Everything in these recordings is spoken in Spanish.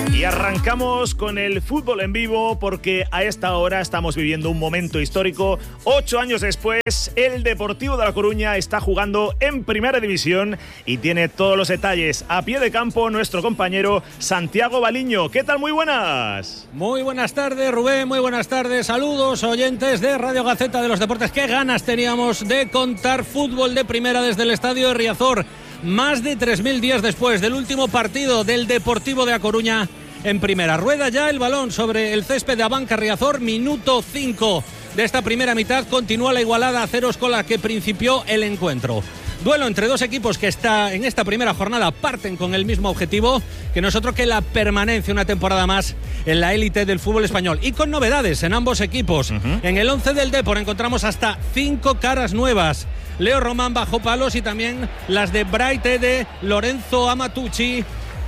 Y arrancamos con el fútbol en vivo porque a esta hora estamos viviendo un momento histórico. 8 años después, el Deportivo de La Coruña está jugando en Primera División y tiene todos los detalles a pie de campo nuestro compañero Santiago Baliño. ¿Qué tal? Muy buenas. Muy buenas tardes, Rubén, muy buenas tardes. Saludos, oyentes de Radio Gaceta de los Deportes. Qué ganas teníamos de contar fútbol de primera desde el Estadio de Riazor. Más de 3.000 días después del último partido del Deportivo de La Coruña en primera. Rueda ya el balón sobre el césped de Abanca Riazor. Minuto 5 de esta primera mitad. Continúa la igualada a ceros con la que principió el encuentro. Duelo entre dos equipos que en esta primera jornada parten con el mismo objetivo que nosotros, que la permanencia una temporada más en la élite del fútbol español. Y con novedades en ambos equipos. En el 11 del Depor encontramos hasta 5 caras nuevas. Leo Román bajo palos y también las de Braite, de Lorenzo Amatucci,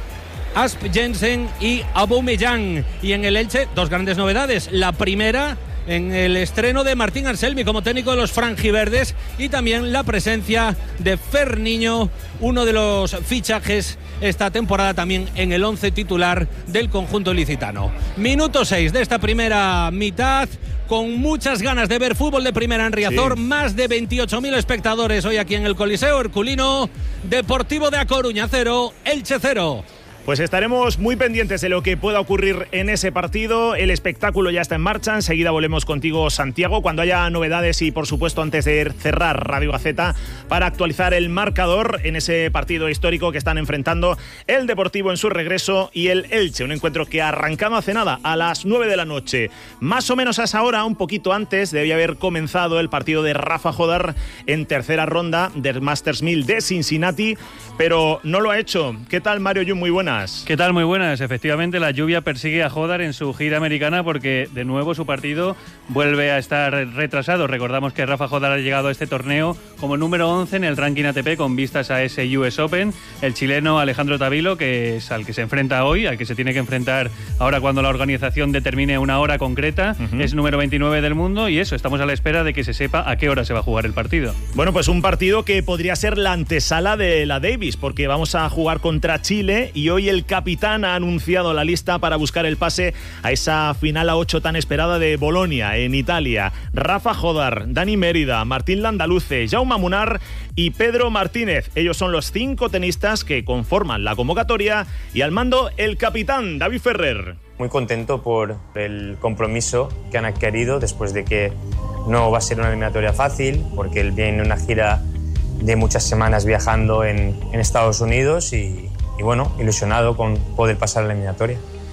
Asp Jensen y Aubameyang. Y en el Elche, dos grandes novedades. La primera, en el estreno de Martín Anselmi como técnico de los franjiverdes, y también la presencia de Fer Niño, uno de los fichajes esta temporada también en el 11 titular del conjunto ilicitano. Minuto 6 de esta primera mitad, con muchas ganas de ver fútbol de primera en Riazor. Sí. Más de 28.000 espectadores hoy aquí en el Coliseo Herculino. Deportivo de A Coruña 0, Elche 0. Pues estaremos muy pendientes de lo que pueda ocurrir en ese partido. El espectáculo ya está en marcha. Enseguida volvemos contigo, Santiago, cuando haya novedades y, por supuesto, antes de cerrar Radio Gaceta, para actualizar el marcador en ese partido histórico que están enfrentando el Deportivo en su regreso y el Elche. Un encuentro que ha arrancado hace nada, a las 9 de la noche. Más o menos a esa hora, un poquito antes, debía haber comenzado el partido de Rafa Jodar en tercera ronda del Masters 1000 de Cincinnati, pero no lo ha hecho. ¿Qué tal, Mario Jun? Muy buenas. ¿Qué tal? Muy buenas. Efectivamente, la lluvia persigue a Jodar en su gira americana porque de nuevo su partido vuelve a estar retrasado. Recordamos que Rafa Jodar ha llegado a este torneo como número 11 en el ranking ATP con vistas a ese US Open. El chileno Alejandro Tavilo, que es al que se enfrenta hoy, al que se tiene que enfrentar ahora cuando la organización determine una hora concreta, es número 29 del mundo, y eso, estamos a la espera de que se sepa a qué hora se va a jugar el partido. Bueno, pues un partido que podría ser la antesala de la Davis, porque vamos a jugar contra Chile y hoy el capitán ha anunciado la lista para buscar el pase a esa final a 8 tan esperada de Bolonia, en Italia. Rafa Jodar, Dani Mérida, Martín Landaluce, Jaume Munar y Pedro Martínez. Ellos son los 5 tenistas que conforman la convocatoria, y al mando el capitán David Ferrer. Muy contento por el compromiso que han adquirido después de que no va a ser una eliminatoria fácil, porque él viene una gira de muchas semanas viajando en Estados Unidos y bueno, ilusionado con poder pasar la eliminatoria.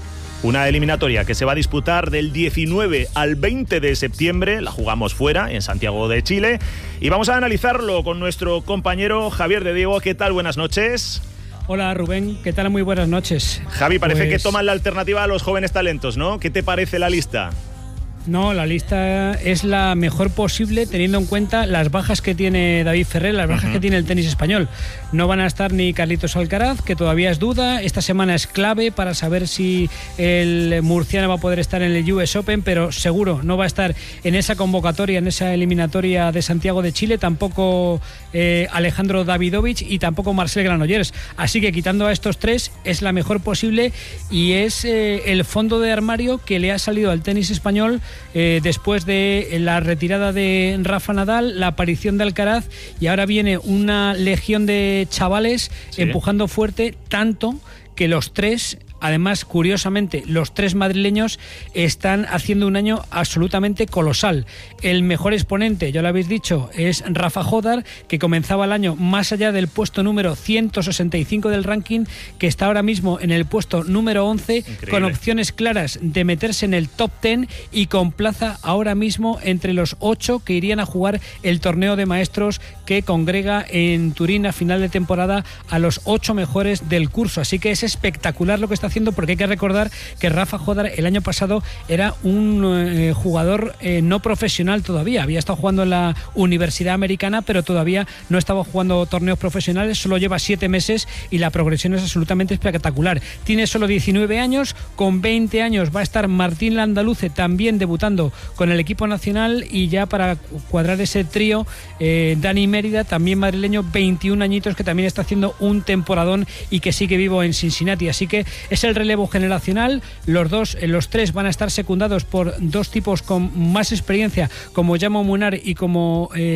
Una eliminatoria que se va a disputar del 19 al 20 de septiembre. La jugamos fuera, en Santiago de Chile, y vamos a analizarlo con nuestro compañero Javier de Diego. ¿Qué tal? Buenas noches. Hola, Rubén, ¿qué tal? Muy buenas noches. Javi, parece que toman la alternativa a los jóvenes talentos, ¿no? ¿Qué te parece la lista? No, la lista es la mejor posible teniendo en cuenta las bajas que tiene David Ferrer, las bajas que tiene el tenis español. No van a estar ni Carlitos Alcaraz, que todavía es duda. Esta semana es clave para saber si el murciano va a poder estar en el US Open, pero seguro no va a estar en esa convocatoria, en esa eliminatoria de Santiago de Chile. Tampoco Alejandro Davidovich y tampoco Marcel Granollers. Así que quitando a estos tres es la mejor posible, y es el fondo de armario que le ha salido al tenis español después de la retirada de Rafa Nadal, la aparición de Alcaraz, y ahora viene una legión de chavales empujando fuerte, tanto que los tres Además, curiosamente, los tres madrileños están haciendo un año absolutamente colosal. El mejor exponente, ya lo habéis dicho, es Rafa Jodar, que comenzaba el año más allá del puesto número 165 del ranking, que está ahora mismo en el puesto número 11. Increíble. Con opciones claras de meterse en el top 10 y con plaza ahora mismo entre los 8 que irían a jugar el torneo de maestros que congrega en Turín a final de temporada a los 8 mejores del curso. Así que es espectacular lo que está haciendo, porque hay que recordar que Rafa Jodar el año pasado era un jugador no profesional todavía. Había estado jugando en la Universidad Americana, pero todavía no estaba jugando torneos profesionales. Solo lleva 7 meses y la progresión es absolutamente espectacular. Tiene solo 19 años, con 20 años va a estar Martín Landaluce también debutando con el equipo nacional, y ya para cuadrar ese trío, Dani Mérida, también madrileño, 21 añitos, que también está haciendo un temporadón y que sigue vivo en Cincinnati. Así que Es el relevo generacional. Los tres van a estar secundados por dos tipos con más experiencia, como Jaume Munar y como